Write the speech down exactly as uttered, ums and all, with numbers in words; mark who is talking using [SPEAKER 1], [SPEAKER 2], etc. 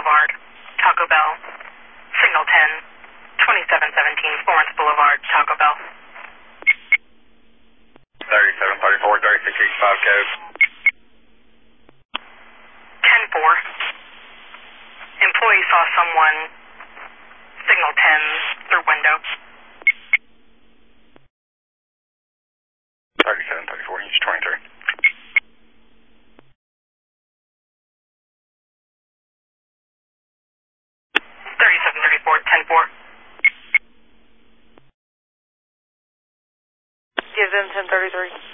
[SPEAKER 1] Boulevard, Taco Bell. Signal ten, twenty-seven seventeen Florence Boulevard, Taco Bell.
[SPEAKER 2] thirty-seven thirty-four, thirty-six sixty-five code.
[SPEAKER 1] ten four. Employee saw someone, signal ten, through window.
[SPEAKER 2] thirty-seven thirty-four, inch twenty-three.
[SPEAKER 1] thirty-seven thirty-four, ten four.
[SPEAKER 3] Give them ten thirty-three.